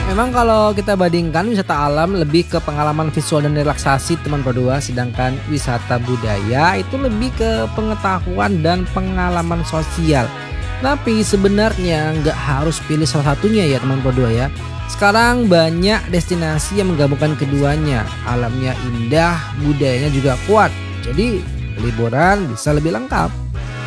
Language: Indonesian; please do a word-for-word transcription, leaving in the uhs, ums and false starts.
Memang kalau kita bandingkan wisata alam lebih ke pengalaman visual dan relaksasi teman berdua, sedangkan wisata budaya itu lebih ke pengetahuan dan pengalaman sosial. Tapi sebenarnya nggak harus pilih salah satunya ya teman berdua ya. Sekarang banyak destinasi yang menggabungkan keduanya. Alamnya indah, budayanya juga kuat. Jadi liburan bisa lebih lengkap.